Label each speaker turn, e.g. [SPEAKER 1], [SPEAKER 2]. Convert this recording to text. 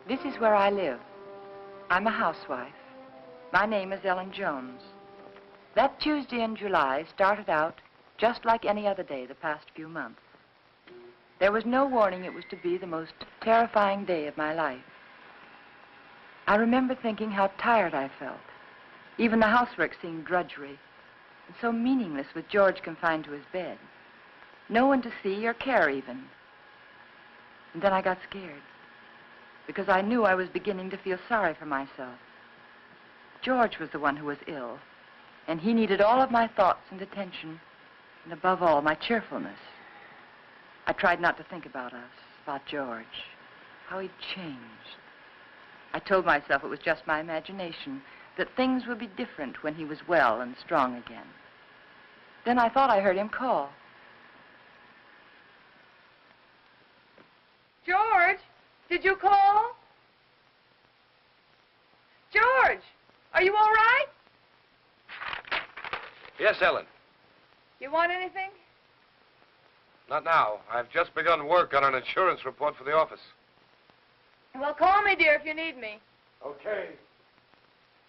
[SPEAKER 1] This is where I live. I'm a housewife. My name is Ellen Jones. That Tuesday in July started out just like any other day the past few months. There was no warning it was to be the most terrifying day of my life. I remember thinking how tired I felt. Even the housework seemed drudgery and so meaningless with George confined to his bed. No one to see or care even. And then I got scared because I knew I was beginning to feel sorry for myself. George was the one who was ill, and he needed all of my thoughts and attention, and above all, my cheerfulness. I tried not to think about us, about George, how he'd changed. I told myself it was just my imagination, that things would be different when he was well and strong again. Then I thought I heard him call.
[SPEAKER 2] George, did you call? George, are you all right?
[SPEAKER 3] Yes, Ellen.
[SPEAKER 2] You want anything?
[SPEAKER 3] Not now. I've just begun work on an insurance report for the office.
[SPEAKER 2] Well, call me, dear, if you need me.
[SPEAKER 3] Okay.